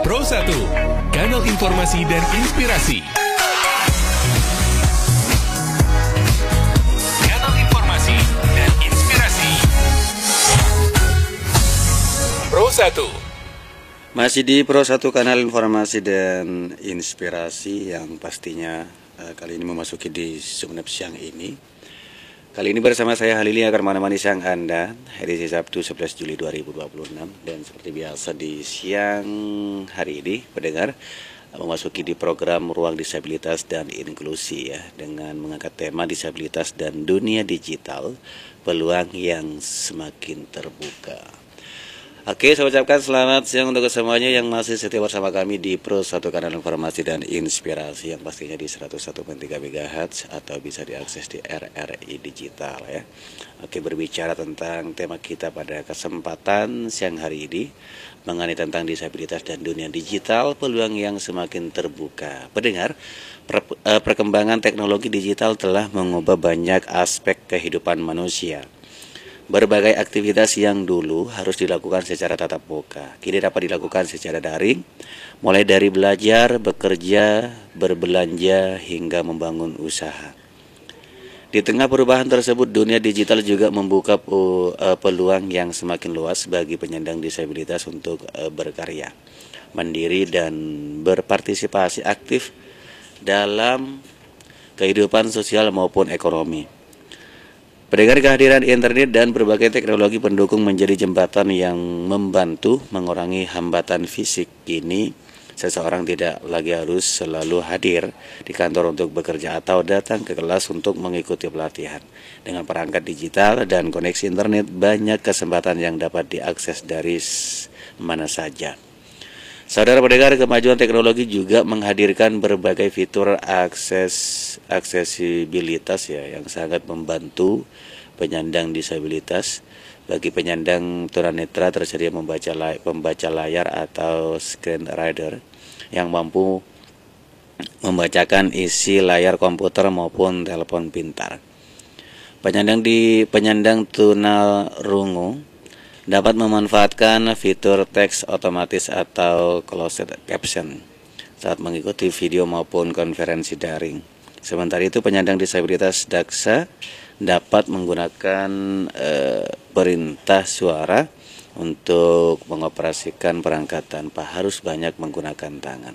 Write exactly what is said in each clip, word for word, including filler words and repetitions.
Pro satu, kanal informasi dan inspirasi. Kanal informasi dan inspirasi. Pro satu. Masih di Pro satu, kanal informasi dan inspirasi yang pastinya uh, kali ini memasuki di Sumeneb siang ini. Kali ini bersama saya Halili akan menemani siang Anda edisi Sabtu sebelas Juli dua ribu dua puluh enam. Dan seperti biasa di siang hari ini pendengar memasuki di program Ruang Disabilitas dan Inklusi ya, dengan mengangkat tema disabilitas dan dunia digital, peluang yang semakin terbuka. Oke, saya ucapkan selamat siang untuk semuanya yang masih setia bersama kami di Pro satu, kanal informasi dan inspirasi yang pastinya di seratus satu koma tiga megahertz atau bisa diakses di R R I Digital ya. Oke, berbicara tentang tema kita pada kesempatan siang hari ini mengenai tentang disabilitas dan dunia digital, peluang yang semakin terbuka. Pendengar, per, eh, perkembangan teknologi digital telah mengubah banyak aspek kehidupan manusia. Berbagai aktivitas yang dulu harus dilakukan secara tatap muka, kini dapat dilakukan secara daring, mulai dari belajar, bekerja, berbelanja, hingga membangun usaha. Di tengah perubahan tersebut, dunia digital juga membuka peluang yang semakin luas bagi penyandang disabilitas untuk berkarya, mandiri, dan berpartisipasi aktif dalam kehidupan sosial maupun ekonomi. Pendengar, kehadiran internet dan berbagai teknologi pendukung menjadi jembatan yang membantu mengurangi hambatan fisik. Kini, seseorang tidak lagi harus selalu hadir di kantor untuk bekerja atau datang ke kelas untuk mengikuti pelatihan. Dengan perangkat digital dan koneksi internet, banyak kesempatan yang dapat diakses dari mana saja. Saudara pendengar, kemajuan teknologi juga menghadirkan berbagai fitur akses aksesibilitas ya, yang sangat membantu penyandang disabilitas. Bagi penyandang tunanetra tersedia membaca lay, pembaca layar atau screen reader yang mampu membacakan isi layar komputer maupun telepon pintar. Penyandang di penyandang tunarungu dapat memanfaatkan fitur teks otomatis atau closed caption saat mengikuti video maupun konferensi daring. Sementara itu, penyandang disabilitas daksa dapat menggunakan eh, perintah suara untuk mengoperasikan perangkat tanpa harus banyak menggunakan tangan.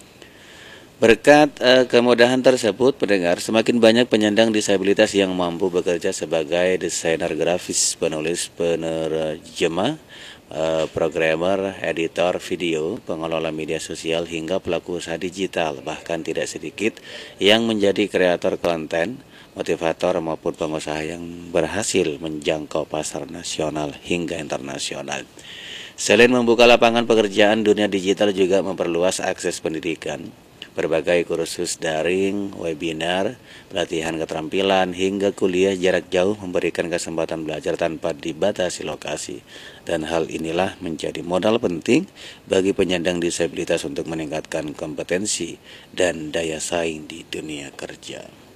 Berkat eh, kemudahan tersebut, pendengar, semakin banyak penyandang disabilitas yang mampu bekerja sebagai desainer grafis, penulis, penerjemah, eh, programmer, editor video, pengelola media sosial, hingga pelaku usaha digital. Bahkan tidak sedikit yang menjadi kreator konten, motivator, maupun pengusaha yang berhasil menjangkau pasar nasional hingga internasional. Selain membuka lapangan pekerjaan, dunia digital juga memperluas akses pendidikan. Berbagai kursus daring, webinar, pelatihan keterampilan, hingga kuliah jarak jauh memberikan kesempatan belajar tanpa dibatasi lokasi. Dan hal inilah menjadi modal penting bagi penyandang disabilitas untuk meningkatkan kompetensi dan daya saing di dunia kerja.